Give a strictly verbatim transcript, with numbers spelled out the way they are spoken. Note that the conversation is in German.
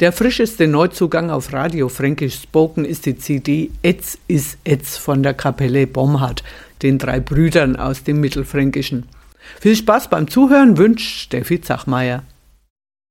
Der frischeste Neuzugang auf Radio Fränkisch Spoken ist die C D Etz is Etz von der Kapelle Bomhard, den drei Brüdern aus dem Mittelfränkischen. Viel Spaß beim Zuhören wünscht Steffi Zachmeier.